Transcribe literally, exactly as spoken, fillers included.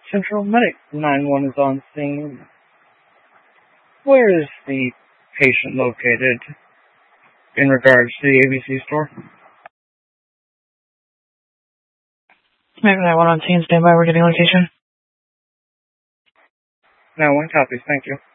Central Medic nine one is on scene. Where is the patient located in regards to the A B C store? Medic nine one on scene, standby, we're getting location. nine one copies, thank you.